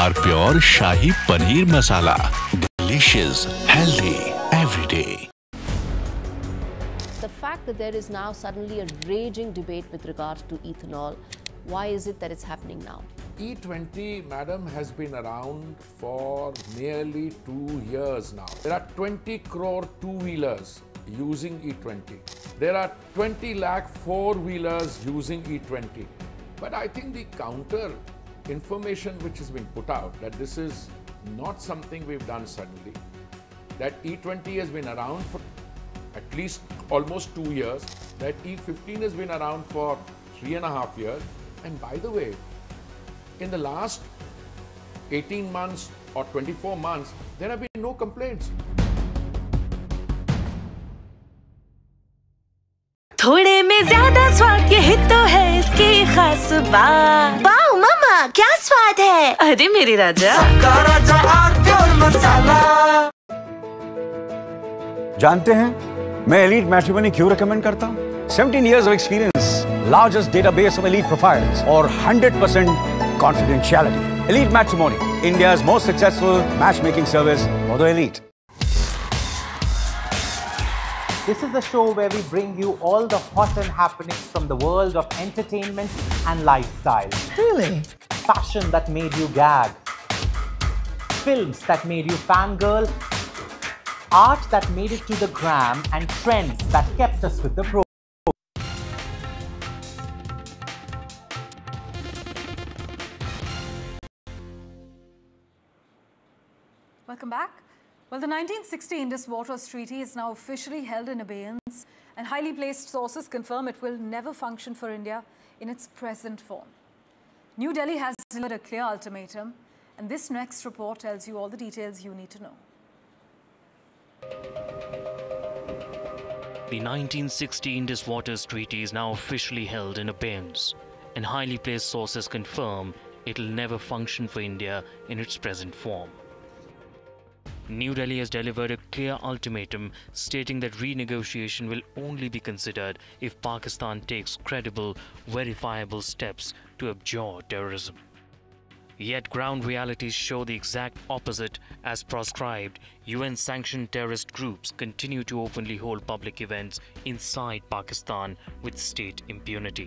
Pure Shahi Paneer Masala. Delicious, healthy, every day. The fact that there is now suddenly a raging debate with regard to ethanol, why is it that it's happening now? E20, madam, has been around for nearly 2 years now. There are 20 crore two-wheelers using E20. There are 20 lakh four-wheelers using E20. But I think the counter information which has been put out, that this is not something we've done suddenly, that E20 has been around for at least almost 2 years, that E15 has been around for 3.5 years. And by the way, in the last 18 months or 24 months, there have been no complaints. थोड़े में ज्यादा स्वाद यही तो है इसकी खास बात। वाओ मामा, क्या स्वाद है? अरे मेरे राजा, प्योर मसाला। जानते हैं मैं एलीट मैट्रिमोनी क्यों रेकमेंड करता हूँ? 17 years of experience, largest database of elite profiles, और 100% confidentiality. Elite Matrimony, India's most successful matchmaking service for the elite. This is the show where we bring you all the hot and happenings from the world of entertainment and lifestyle. Really? Fashion that made you gag. Films that made you fangirl. Art that made it to the gram, and trends that kept us with the pro. Welcome back. Well, the 1960 Indus Waters Treaty is now officially held in abeyance, and highly placed sources confirm it will never function for India in its present form. New Delhi has delivered a clear ultimatum, and this next report tells you all the details you need to know. The 1960 Indus Waters Treaty is now officially held in abeyance, and highly placed sources confirm it will never function for India in its present form. New Delhi has delivered a clear ultimatum stating that renegotiation will only be considered if Pakistan takes credible, verifiable steps to abjure terrorism. Yet ground realities show the exact opposite. As proscribed, UN-sanctioned terrorist groups continue to openly hold public events inside Pakistan with state impunity.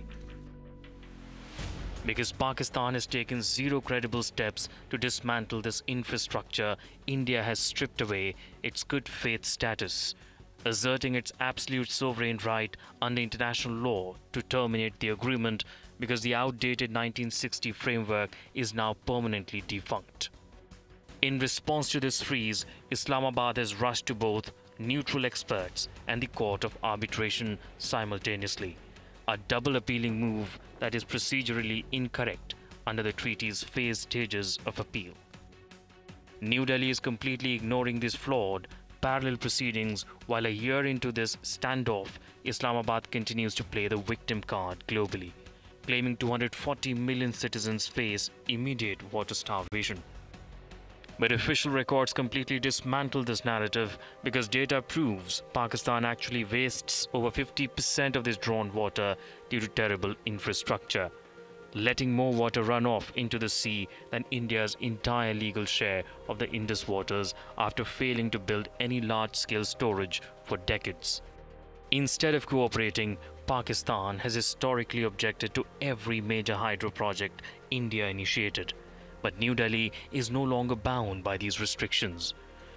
Because Pakistan has taken zero credible steps to dismantle this infrastructure, India has stripped away its good faith status, asserting its absolute sovereign right under international law to terminate the agreement because the outdated 1960 framework is now permanently defunct. In response to this freeze, Islamabad has rushed to both neutral experts and the Court of Arbitration simultaneously, a double appealing move that is procedurally incorrect under the treaty's phased stages of appeal. New Delhi is completely ignoring these flawed parallel proceedings, while a year into this standoff, Islamabad continues to play the victim card globally, claiming 240 million citizens face immediate water starvation. But official records completely dismantle this narrative because data proves Pakistan actually wastes over 50% of this drawn water due to terrible infrastructure, letting more water run off into the sea than India's entire legal share of the Indus waters after failing to build any large-scale storage for decades. Instead of cooperating, Pakistan has historically objected to every major hydro project India initiated. But New Delhi is no longer bound by these restrictions.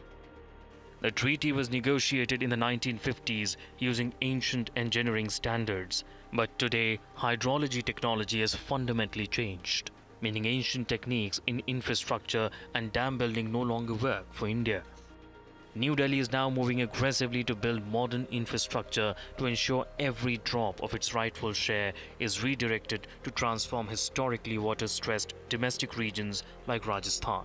The treaty was negotiated in the 1950s using ancient engineering standards, but today hydrology technology has fundamentally changed, meaning ancient techniques in infrastructure and dam building no longer work for India. New Delhi is now moving aggressively to build modern infrastructure to ensure every drop of its rightful share is redirected to transform historically water-stressed domestic regions like Rajasthan.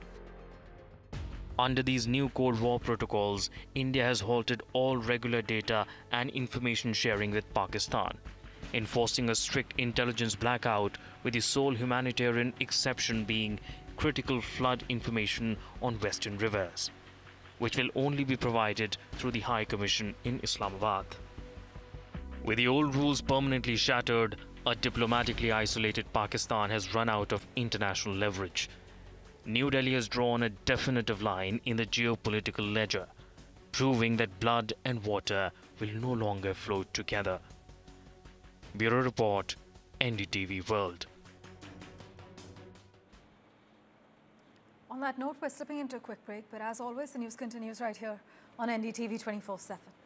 Under these new Cold War protocols, India has halted all regular data and information sharing with Pakistan, enforcing a strict intelligence blackout with the sole humanitarian exception being critical flood information on western rivers, which will only be provided through the High Commission in Islamabad. With the old rules permanently shattered, a diplomatically isolated Pakistan has run out of international leverage. New Delhi has drawn a definitive line in the geopolitical ledger, proving that blood and water will no longer flow together. Bureau Report, NDTV World. On that note, we're slipping into a quick break, but as always, the news continues right here on NDTV 24/7.